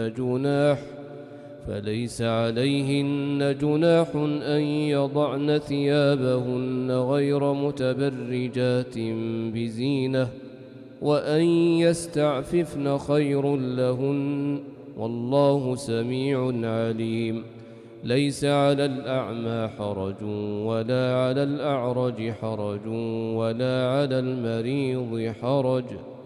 جناح فليس عليهن جناح أن يضعن ثيابهن غير متبرجات بزينة وأن يستعففن خير لهن والله سميع عليم. ليس على الأعمى حرج ولا على الأعرج حرج ولا على المريض حرج